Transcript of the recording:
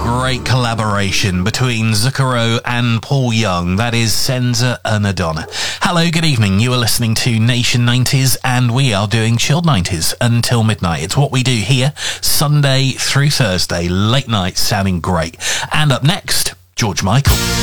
great collaboration between Zucchero and Paul Young. That is Senza and Madonna. Hello, good evening. You are listening to Nation 90s and we are doing Chilled 90s until midnight. It's what we do here, Sunday through Thursday, late nights, sounding great. And up next, George Michael.